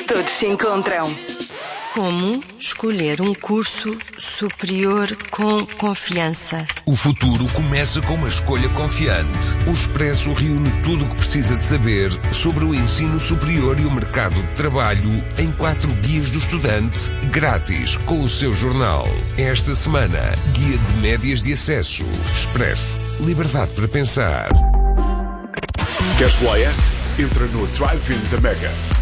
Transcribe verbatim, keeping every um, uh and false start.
todos se encontram. Como escolher um curso superior com confiança? O futuro começa com uma escolha confiante. O Expresso reúne tudo o que precisa de saber sobre o ensino superior e o mercado de trabalho em quatro guias do estudante, grátis, com o seu jornal. Esta semana, guia de médias de acesso. Expresso. Liberdade para pensar. Queres boia? Entra no Drive-In da Mega.